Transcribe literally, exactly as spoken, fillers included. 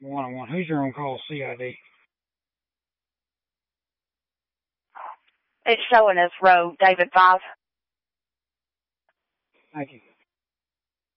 one oh one. Who's your on-call C I D? It's showing us road, David five. Thank you.